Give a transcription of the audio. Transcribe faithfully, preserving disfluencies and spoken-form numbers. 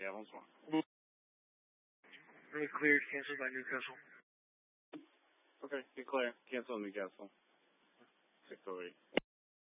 Yeah, bonsoir. Really cleared, canceled by Newcastle. Okay, you're clear. Cancel Newcastle. six oh eight.